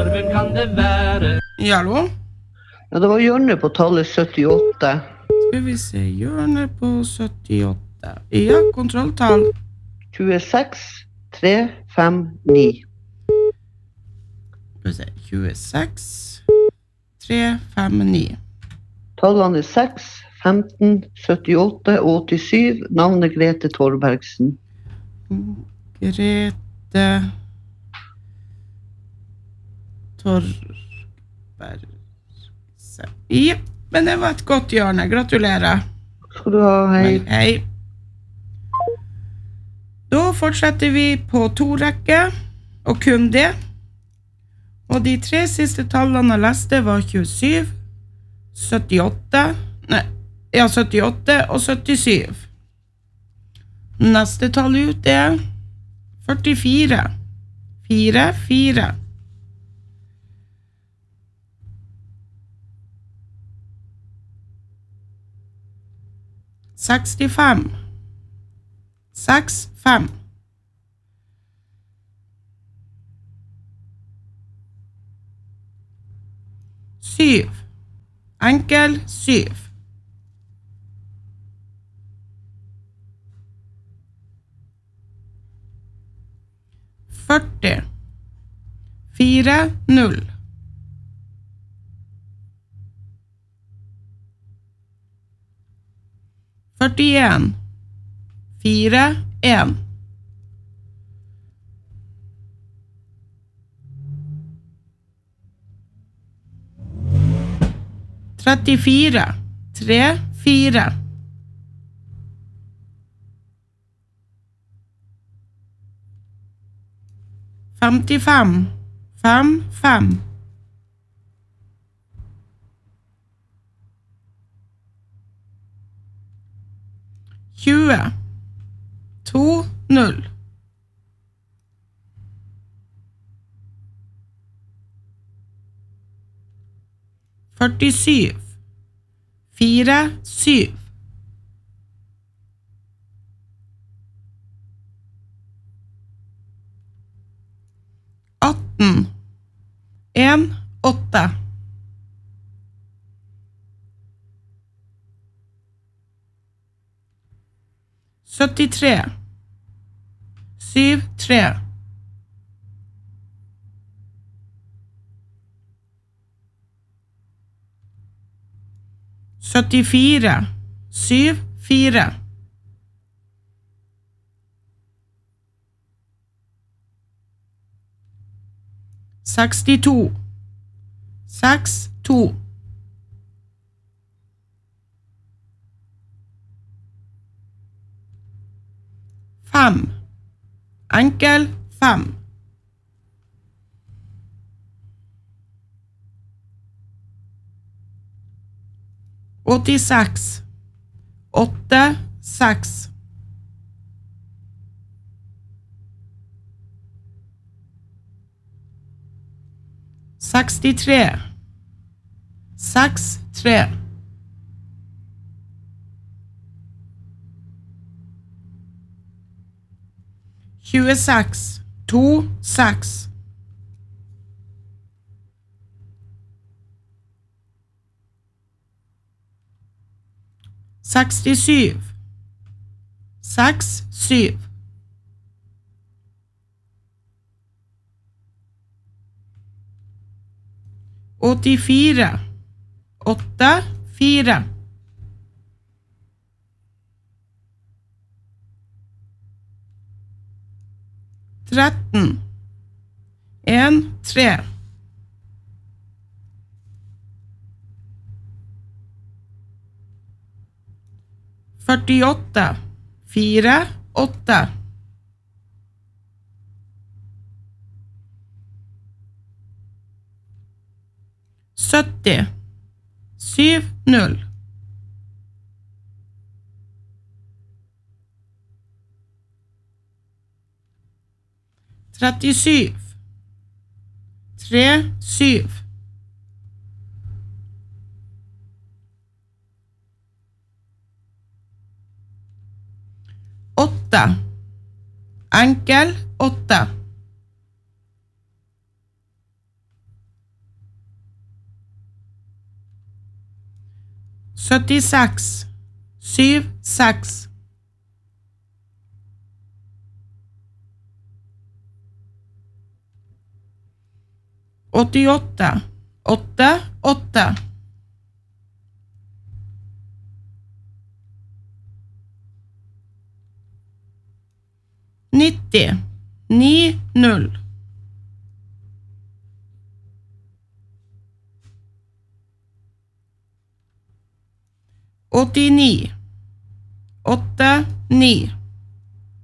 Hvem kan det være? Ja, hallo? Ja, det var hjørnet på tallet 78. Skal vi se, hjørnet på 78. Ja, kontrolltall. 26 3 5 9. Skal vi se, 26 3 5 9. Tallene 6, 15, 78 og 87. Navnet Grete Torbergsen. Grete Torbergsen. Ja, men det var et godt hjørne. Gratulerer. Skal du ha, hei. Hei. Da fortsetter vi på 2 rekker, og kun det. Og de 3 siste tallene jeg leste var 27, 78 og 77. Neste tall ut er 44. 4, 4. 65. 6, 5. 7. Enkel 7. 40. 4, 0. 41. 4, 1. 34. 3, 4. 55. 5, 5. 20. 2, 0. 47. 4, 7. 18. 1, 8. 73. 7, 3. 74. 7, 4. 62. 6, 2. 5. Enkel 5. 86. 8, 6. 63. 6, 3. 26. 2, 6. 67. 6, 7. 84. 8, 4. 13. 1, 3. 48. 4, 8. 70. 7, 0. 37. 3, 7. 8. Enkel 8. 76 76 88 88 90 90 89 89